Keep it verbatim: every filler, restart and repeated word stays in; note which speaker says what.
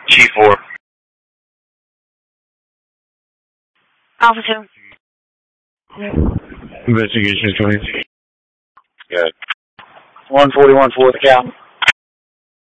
Speaker 1: Chief four.
Speaker 2: Alpha two.
Speaker 3: Investigation is coming.
Speaker 1: Good.
Speaker 4: one forty-one fourth Cal.